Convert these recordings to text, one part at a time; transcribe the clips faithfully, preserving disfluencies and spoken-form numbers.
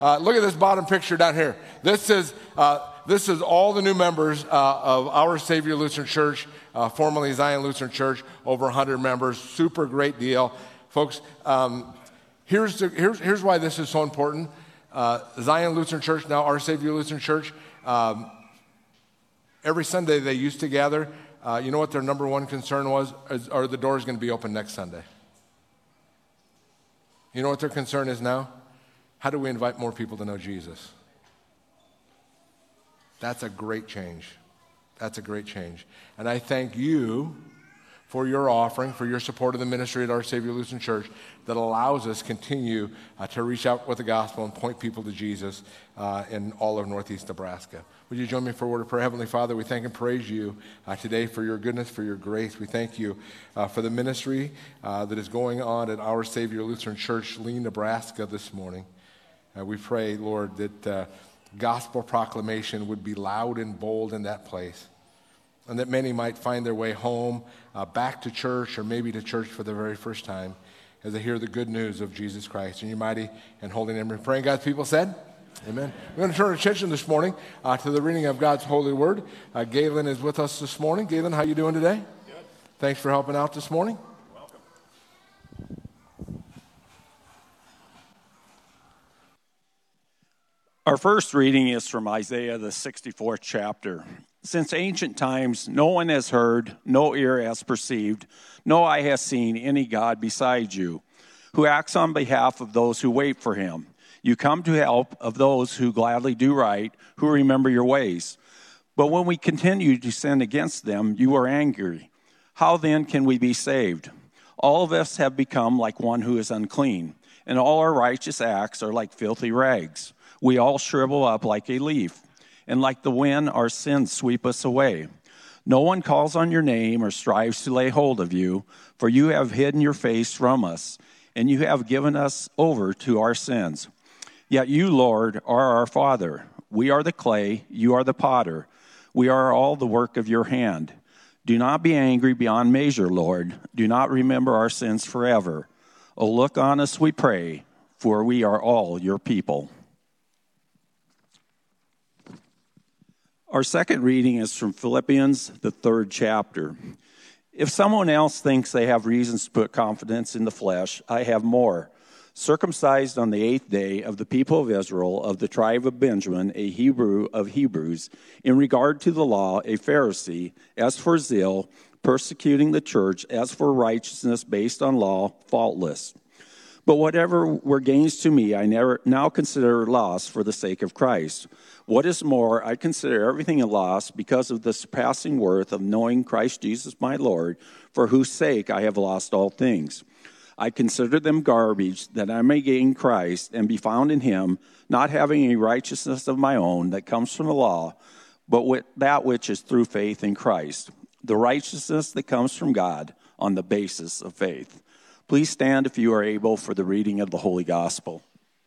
Uh, look at this bottom picture down here. This is uh, this is all the new members uh, of Our Savior Lutheran Church, uh, formerly Zion Lutheran Church, over one hundred members. Super great deal. Folks, um, here's, the, here's, here's why this is so important. Uh, Zion Lutheran Church, now Our Savior Lutheran Church, um, every Sunday they used to gather. Uh, you know what their number one concern was? Is, are the doors going to be open next Sunday? You know what their concern is now? How do we invite more people to know Jesus? That's a great change. That's a great change. And I thank you for your offering, for your support of the ministry at Our Savior Lutheran Church that allows us to continue uh, to reach out with the gospel and point people to Jesus uh, in all of Northeast Nebraska. Would you join me for a word of prayer? Heavenly Father, we thank and praise you uh, today for your goodness, for your grace. We thank you uh, for the ministry uh, that is going on at Our Savior Lutheran Church, Lee, Nebraska this morning. Uh, we pray, Lord, that uh, gospel proclamation would be loud and bold in that place, and that many might find their way home, uh, back to church, or maybe to church for the very first time as they hear the good news of Jesus Christ. In your mighty and holy name we pray. And God's people said, amen. We're going to turn our attention this morning uh, to the reading of God's holy word. Uh, Galen is with us this morning. Galen, how you doing today? Good. Thanks for helping out this morning. Welcome. Our first reading is from Isaiah, the sixty-fourth chapter. Since ancient times, no one has heard, no ear has perceived, no eye has seen any God besides you, who acts on behalf of those who wait for him. You come to help of those who gladly do right, who remember your ways. But when we continue to sin against them, you are angry. How then can we be saved? All of us have become like one who is unclean, and all our righteous acts are like filthy rags. We all shrivel up like a leaf, and like the wind, our sins sweep us away. No one calls on your name or strives to lay hold of you, for you have hidden your face from us, and you have given us over to our sins. Yet you, Lord, are our Father. We are the clay, you are the potter. We are all the work of your hand. Do not be angry beyond measure, Lord. Do not remember our sins forever. Oh, look on us, we pray, for we are all your people. Our second reading is from Philippians, the third chapter. If someone else thinks they have reasons to put confidence in the flesh, I have more. Circumcised on the eighth day of the people of Israel, of the tribe of Benjamin, a Hebrew of Hebrews, in regard to the law, a Pharisee, as for zeal, persecuting the church, as for righteousness based on law, faultless. But whatever were gains to me, I never now consider loss for the sake of Christ. What is more, I consider everything a loss because of the surpassing worth of knowing Christ Jesus my Lord, for whose sake I have lost all things. I consider them garbage, that I may gain Christ and be found in him, not having any righteousness of my own that comes from the law, but with that which is through faith in Christ, the righteousness that comes from God on the basis of faith. Please stand if you are able for the reading of the Holy Gospel.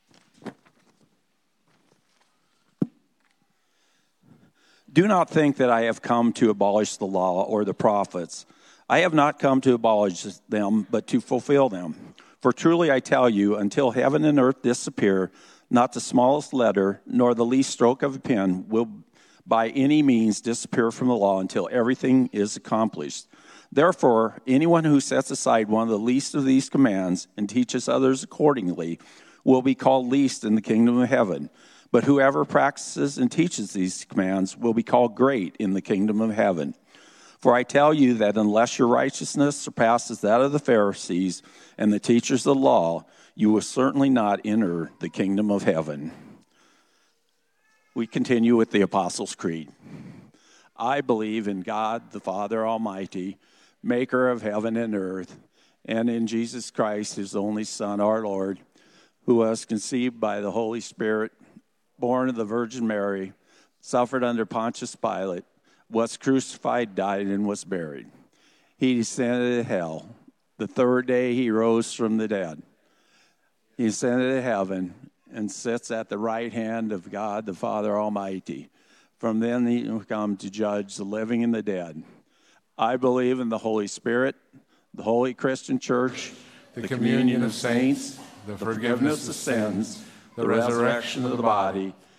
Do not think that I have come to abolish the law or the prophets. I have not come to abolish them, but to fulfill them. For truly I tell you, until heaven and earth disappear, not the smallest letter, nor the least stroke of a pen will by any means disappear from the law until everything is accomplished. Therefore, anyone who sets aside one of the least of these commands and teaches others accordingly will be called least in the kingdom of heaven. But whoever practices and teaches these commands will be called great in the kingdom of heaven. For I tell you that unless your righteousness surpasses that of the Pharisees and the teachers of the law, you will certainly not enter the kingdom of heaven. We continue with the Apostles' Creed. I believe in God, the Father Almighty, maker of heaven and earth, and in Jesus Christ, his only Son, our Lord, who was conceived by the Holy Spirit, born of the Virgin Mary, suffered under Pontius Pilate, was crucified, died, and was buried. He descended to hell. The third day he rose from the dead. He ascended to heaven and sits at the right hand of God, the Father Almighty. From then he will come to judge the living and the dead. I believe in the Holy Spirit, the Holy Christian Church, the, the communion, communion of saints, the the forgiveness forgiveness of of sins, sins, the resurrection of the body,